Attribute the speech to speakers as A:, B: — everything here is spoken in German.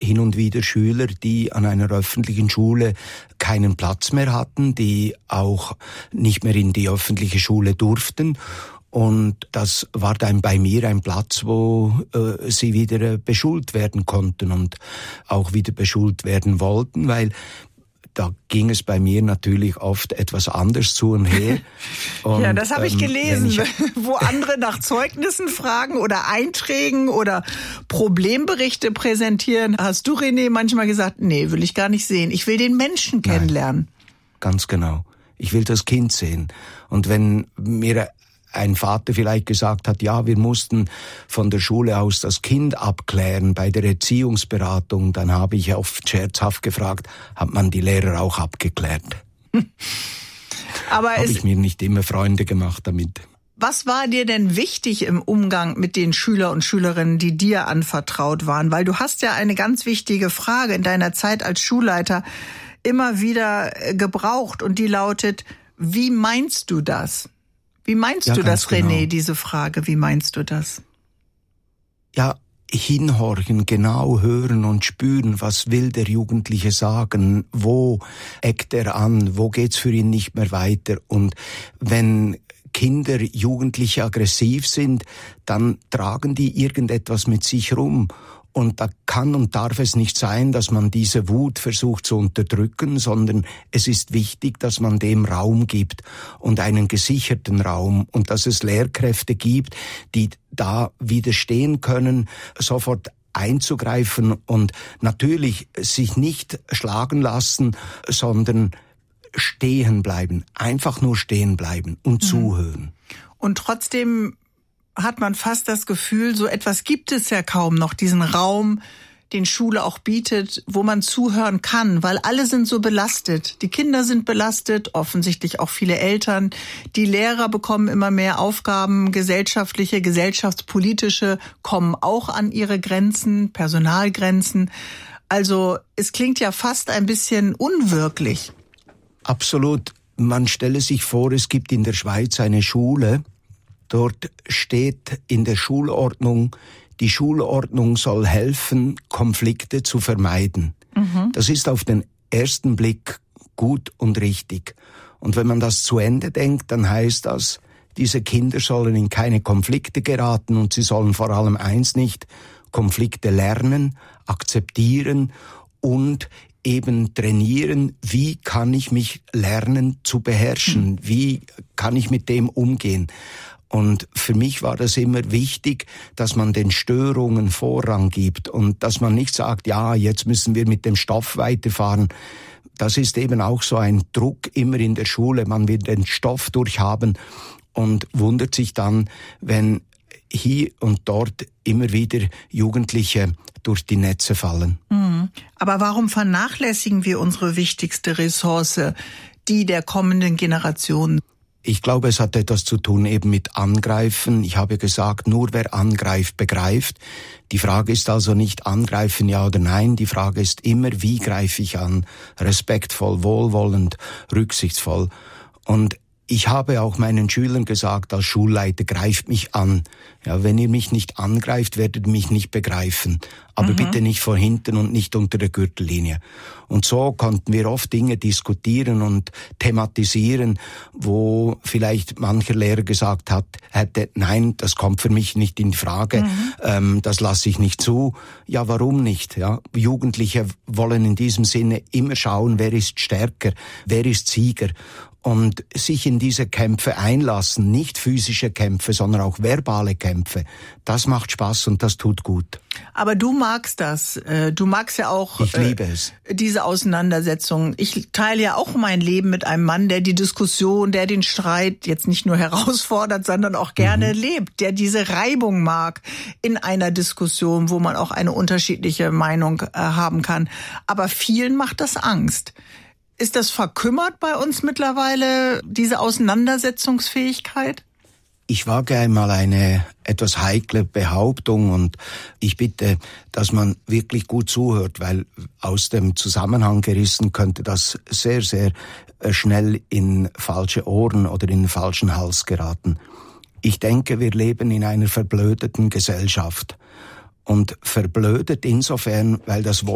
A: hin und wieder Schüler, die an einer öffentlichen Schule keinen Platz mehr hatten, die auch nicht mehr in die öffentliche Schule durften. Und das war dann bei mir ein Platz, wo sie wieder beschult werden konnten und auch wieder beschult werden wollten, weil da ging es bei mir natürlich oft etwas anders zu und her. Und,
B: ja, das habe ich gelesen, wo andere nach Zeugnissen fragen oder Einträgen oder Problemberichte präsentieren. Hast du, René, manchmal gesagt, nee, will ich gar nicht sehen. Ich will den Menschen kennenlernen.
A: Nein, ganz genau. Ich will das Kind sehen. Und wenn mir ein Vater vielleicht gesagt hat, ja, wir mussten von der Schule aus das Kind abklären bei der Erziehungsberatung, dann habe ich oft scherzhaft gefragt, hat man die Lehrer auch abgeklärt?
B: Aber
A: habe ich mir nicht immer Freunde gemacht damit.
B: Was war dir denn wichtig im Umgang mit den Schüler und Schülerinnen, die dir anvertraut waren? Weil du hast ja eine ganz wichtige Frage in deiner Zeit als Schulleiter immer wieder gebraucht und die lautet, wie meinst du das? Wie meinst du das, René, genau. Diese Frage? Wie meinst du das?
A: Ja, hinhorchen, genau hören und spüren, was will der Jugendliche sagen, wo eckt er an, wo geht's für ihn nicht mehr weiter. Und wenn Kinder, Jugendliche aggressiv sind, dann tragen die irgendetwas mit sich rum. Und da kann und darf es nicht sein, dass man diese Wut versucht zu unterdrücken, sondern es ist wichtig, dass man dem Raum gibt und einen gesicherten Raum und dass es Lehrkräfte gibt, die da widerstehen können, sofort einzugreifen und natürlich sich nicht schlagen lassen, sondern stehen bleiben, einfach nur stehen bleiben und zuhören.
B: Und trotzdem hat man fast das Gefühl, so etwas gibt es ja kaum noch, diesen Raum, den Schule auch bietet, wo man zuhören kann, weil alle sind so belastet. Die Kinder sind belastet, offensichtlich auch viele Eltern. Die Lehrer bekommen immer mehr Aufgaben, gesellschaftliche, gesellschaftspolitische, kommen auch an ihre Grenzen, Personalgrenzen. Also es klingt ja fast ein bisschen unwirklich.
A: Absolut. Man stelle sich vor, es gibt in der Schweiz eine Schule. Dort steht in der Schulordnung, die Schulordnung soll helfen, Konflikte zu vermeiden. Das ist auf den ersten Blick gut und richtig. Und wenn man das zu Ende denkt, dann heißt das, diese Kinder sollen in keine Konflikte geraten und sie sollen vor allem eins nicht, Konflikte lernen, akzeptieren und eben trainieren, wie kann ich mich lernen zu beherrschen, wie kann ich mit dem umgehen. Und für mich war das immer wichtig, dass man den Störungen Vorrang gibt und dass man nicht sagt, ja, jetzt müssen wir mit dem Stoff weiterfahren. Das ist eben auch so ein Druck immer in der Schule. Man will den Stoff durchhaben und wundert sich dann, wenn hier und dort immer wieder Jugendliche durch die Netze fallen.
B: Aber warum vernachlässigen wir unsere wichtigste Ressource, die der kommenden Generation?
A: Ich glaube, es hat etwas zu tun eben mit Angreifen. Ich habe gesagt, nur wer angreift, begreift. Die Frage ist also nicht angreifen, ja oder nein. Die Frage ist immer, wie greife ich an? Respektvoll, wohlwollend, rücksichtsvoll. Und ich habe auch meinen Schülern gesagt, als Schulleiter, greift mich an. Ja, wenn ihr mich nicht angreift, werdet ihr mich nicht begreifen. Aber bitte nicht von hinten und nicht unter der Gürtellinie. Und so konnten wir oft Dinge diskutieren und thematisieren, wo vielleicht mancher Lehrer gesagt hätte, nein, das kommt für mich nicht in Frage, das lasse ich nicht zu. Ja, warum nicht? Ja, Jugendliche wollen in diesem Sinne immer schauen, wer ist stärker, wer ist Sieger. Und sich in diese Kämpfe einlassen, nicht physische Kämpfe, sondern auch verbale Kämpfe, das macht Spaß und das tut gut.
B: Aber du magst das. Du magst ja auch
A: ich liebe es.
B: Diese Auseinandersetzung. Ich teile ja auch mein Leben mit einem Mann, der die Diskussion, der den Streit jetzt nicht nur herausfordert, sondern auch gerne lebt, der diese Reibung mag in einer Diskussion, wo man auch eine unterschiedliche Meinung haben kann. Aber vielen macht das Angst. Ist das verkümmert bei uns mittlerweile, diese Auseinandersetzungsfähigkeit?
A: Ich wage einmal eine etwas heikle Behauptung und ich bitte, dass man wirklich gut zuhört, weil aus dem Zusammenhang gerissen könnte das sehr, sehr schnell in falsche Ohren oder in den falschen Hals geraten. Ich denke, wir leben in einer verblödeten Gesellschaft. Und verblödet insofern, weil das Wort